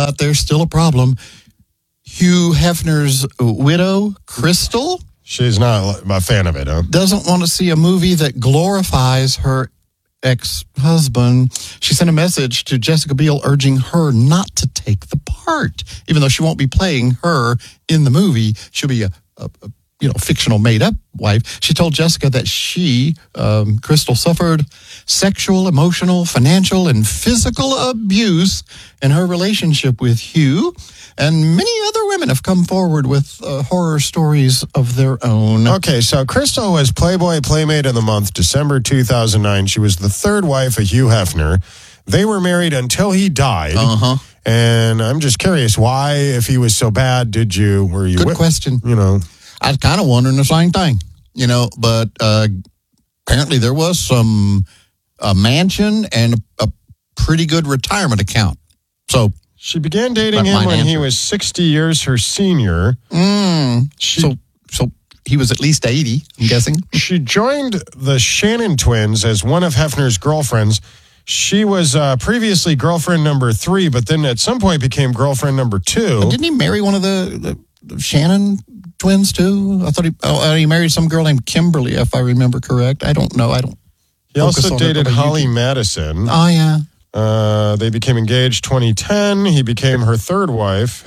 But there's still a problem. Hugh Hefner's widow, Crystal, she's not a fan of it, huh? doesn't want to see a movie that glorifies her ex-husband. She sent a message to Jessica Biel urging her not to take the part. Even though she won't be playing her in the movie, she'll be a fictional made-up wife. She told Jessica that she, Crystal, suffered sexual, emotional, financial, and physical abuse in her relationship with Hugh. And many other women have come forward with horror stories of their own. Okay, so Crystal was Playboy Playmate of the Month, December 2009. She was the third wife of Hugh Hefner. They were married until he died. Uh-huh. And I'm just curious, why, if he was so bad, were you... Good question. I was kind of wondering the same thing, but apparently there was a mansion and a pretty good retirement account. So she began dating him when he was 60 years her senior. So he was at least 80, I'm guessing. She joined the Shannon twins as one of Hefner's girlfriends. She was previously girlfriend number 3, but then at some point became girlfriend number 2. But didn't he marry one of the Shannon twins too? I thought he married some girl named Kimberly, if I remember correct. I don't know. He also dated Holly Madison. Oh, yeah. They became engaged 2010. He became his third wife.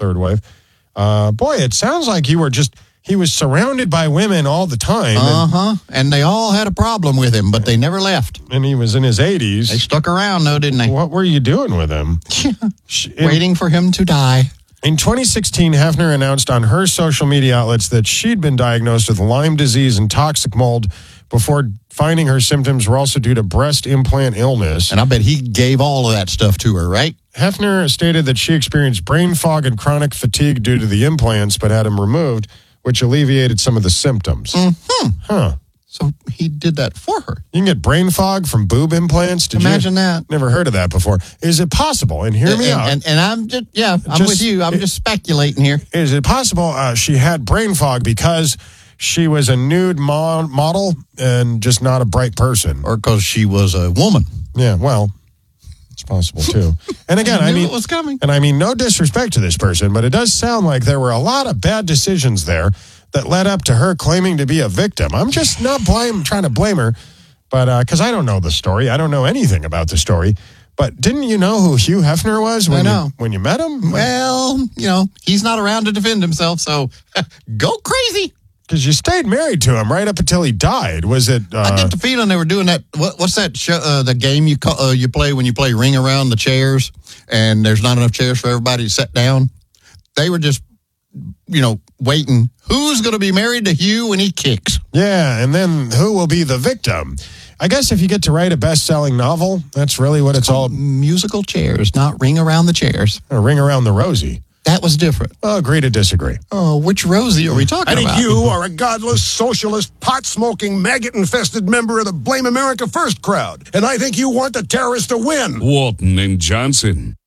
Boy, it sounds like he was surrounded by women all the time. And they all had a problem with him, but they never left. And he was in his 80s. They stuck around, though, didn't they? What were you doing with him? Waiting for him to die. In 2016, Hefner announced on her social media outlets that she'd been diagnosed with Lyme disease and toxic mold before finding her symptoms were also due to breast implant illness. And I bet he gave all of that stuff to her, right? Hefner stated that she experienced brain fog and chronic fatigue due to the implants, but had them removed, which alleviated some of the symptoms. Huh. So he did that for her. You can get brain fog from boob implants? Imagine that. Never heard of that before. Is it possible? And hear me out. And I'm I'm with you. I'm just speculating here. Is it possible she had brain fog because she was a nude model and just not a bright person? Or because she was a woman? Yeah, well, it's possible too. And again, I knew it was coming. And I mean, no disrespect to this person, but it does sound like there were a lot of bad decisions there that led up to her claiming to be a victim. I'm just not trying to blame her, but because I don't know the story. I don't know anything about the story. But didn't you know who Hugh Hefner was when you met him? Well, he's not around to defend himself, so go crazy. Because you stayed married to him right up until he died. Was it? I get the feeling they were doing that. What's that show, the game you play when you play Ring Around the Chairs, and there's not enough chairs for everybody to sit down? They were just, waiting. Who's going to be married to Hugh when he kicks? Yeah, and then who will be the victim? I guess if you get to write a best-selling novel, that's really what it's all... Musical chairs, not Ring Around the Chairs. Or Ring Around the Rosie. That was different. Well, agree to disagree. Oh, which Rosie are we talking about? I think you are a godless, socialist, pot-smoking, maggot-infested member of the Blame America First crowd. And I think you want the terrorists to win. Walton and Johnson.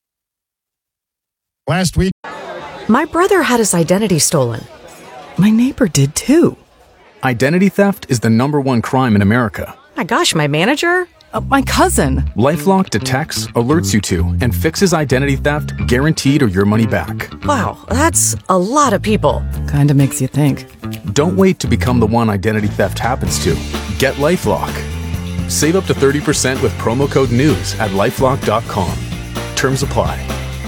Last week... My brother had his identity stolen. My neighbor did too. Identity theft is the #1 crime in America. My gosh, my manager? My cousin. LifeLock detects, alerts you to, and fixes identity theft guaranteed or your money back. Wow, that's a lot of people. Kinda makes you think. Don't wait to become the one identity theft happens to. Get LifeLock. Save up to 30% with promo code NEWS at LifeLock.com. Terms apply.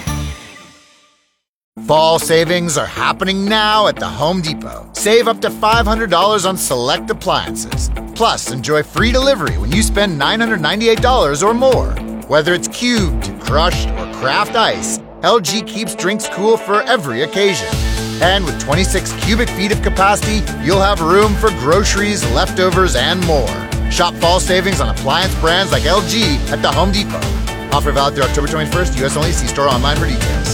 Fall savings are happening now at the Home Depot. Save up to $500 on select appliances. Plus, enjoy free delivery when you spend $998 or more. Whether it's cubed, crushed, or craft ice, LG keeps drinks cool for every occasion. And with 26 cubic feet of capacity, you'll have room for groceries, leftovers, and more. Shop fall savings on appliance brands like LG at the Home Depot. Offer valid through October 21st, U.S. only. See store online for details.